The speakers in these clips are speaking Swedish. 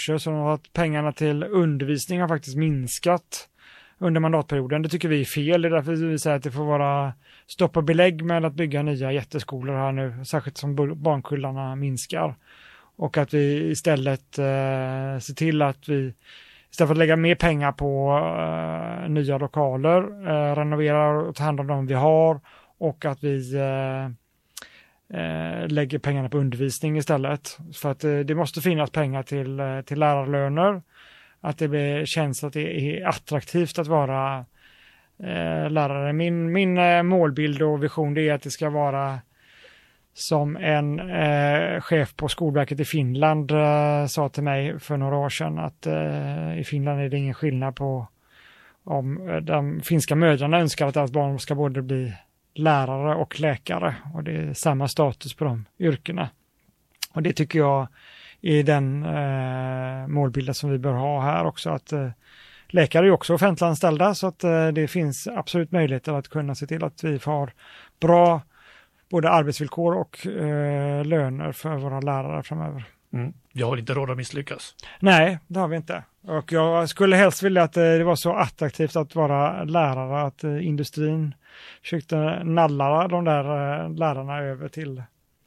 resurser, så att pengarna till undervisning har faktiskt minskat under mandatperioden. Det tycker vi är fel. Det är därför vi säger att det får vara stopp och belägg med att bygga nya jätteskolor här nu, särskilt som barnkullarna minskar. Och att vi istället ser till att vi istället för att lägga mer pengar på nya lokaler, renoverar och tar hand om dem vi har, och att vi lägger pengarna på undervisning istället. För att det måste finnas pengar till lärarlöner, att det känns att det är attraktivt att vara lärare. Min målbild och vision, det är att det ska vara som en chef på Skolverket i Finland sa till mig för några år sedan, att i Finland är det ingen skillnad på om de finska mödrarna önskar att deras barn ska både bli lärare och läkare, och det är samma status på de yrkena. Och det tycker jag är den målbilden som vi bör ha här också, att läkare är också offentliganställda, så att det finns absolut möjligheter att kunna se till att vi får bra både arbetsvillkor och löner för våra lärare framöver. Jag har inte råd att misslyckas. Nej, det har vi inte. Och jag skulle helst vilja att det var så attraktivt att vara lärare att industrin försökte nalla de där lärarna över till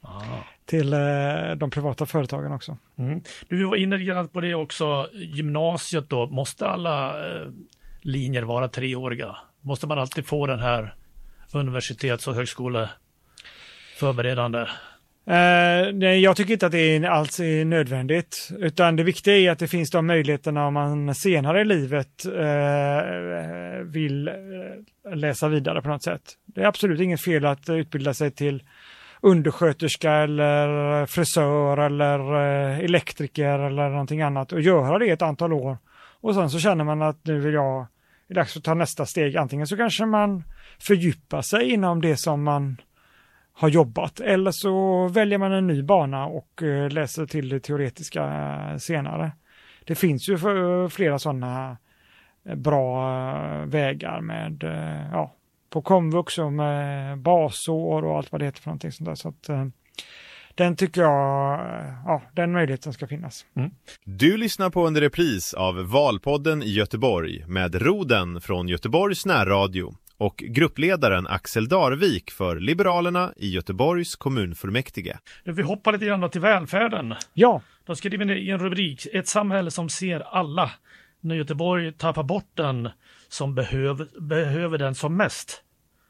de privata företagen också. Du var inne på det också, gymnasiet då. Måste alla linjer vara 3-åriga? Måste man alltid få den här universitets- och högskoleförberedande? Nej, jag tycker inte att det alls är nödvändigt, utan det viktiga är att det finns de möjligheterna om man senare i livet vill läsa vidare på något sätt. Det är absolut inget fel att utbilda sig till undersköterska eller frisör eller elektriker eller någonting annat och göra det ett antal år. Och sen så känner man att nu är det dags att ta nästa steg. Antingen så kanske man fördjupar sig inom det som man har jobbat, eller så väljer man en ny bana och läser till det teoretiska senare. Det finns ju flera sådana bra vägar med på komvux och med basår och allt vad det heter för någonting sånt där. Så att den tycker jag, den möjligheten ska finnas. Du lyssnar på en repris av Valpodden i Göteborg med Roden från Göteborgs närradio och gruppledaren Axel Darvik för Liberalerna i Göteborgs kommunfullmäktige. Vi hoppar lite grann till välfärden. Ja. Då skriver ni i en rubrik: ett samhälle som ser alla. När Göteborg tappar bort den som behöver den som mest.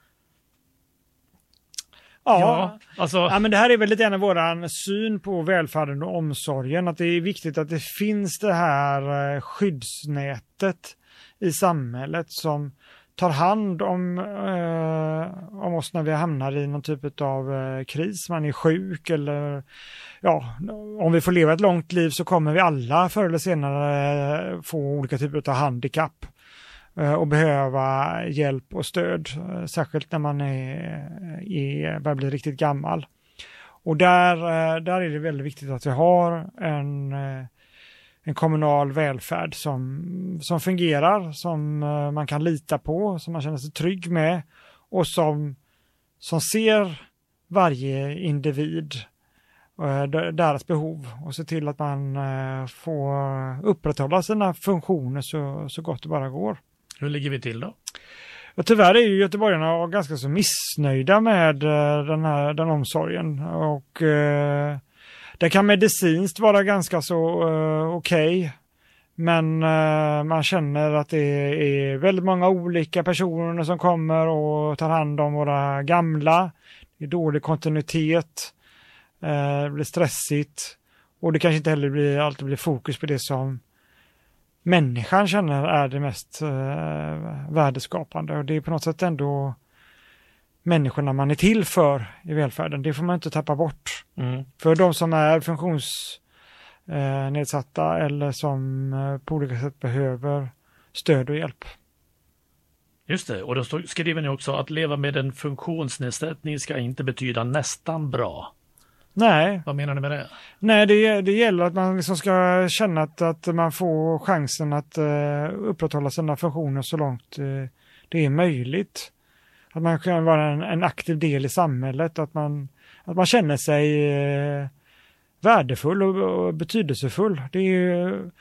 Ja, men det här är väl lite grann våran syn på välfärden och omsorgen, att det är viktigt att det finns det här skyddsnätet i samhället som tar hand om oss när vi hamnar i någon typ av kris, man är sjuk eller om vi får leva ett långt liv så kommer vi alla förr eller senare få olika typer av handikapp och behöva hjälp och stöd, särskilt när man börjar bli riktigt gammal. Och där är det väldigt viktigt att vi har en kommunal välfärd som fungerar, som man kan lita på, som man känner sig trygg med och som ser varje individ, deras behov, och se till att man får upprätthålla sina funktioner så gott det bara går. Hur ligger vi till då? Och tyvärr är ju göteborgarna ganska så missnöjda med den omsorgen, och det kan medicinskt vara ganska så okej. Men man känner att det är väldigt många olika personer som kommer och tar hand om våra gamla. Det är dålig kontinuitet, det blir stressigt, och det kanske inte heller alltid blir fokus på det som människan känner är det mest värdeskapande. Och det är på något sätt ändå människorna man är till för i välfärden. Det får man inte tappa bort. För de som är funktionsnedsatta eller som på olika sätt behöver stöd och hjälp. Just det, och då skriver ni också att leva med en funktionsnedsättning ska inte betyda nästan bra. Nej. Vad menar ni med det? Nej, det gäller att man liksom ska känna att man får chansen att upprätthålla sina funktioner så långt det är möjligt. Att man kan vara en aktiv del i samhället, att man känner sig värdefull och betydelsefull. Det är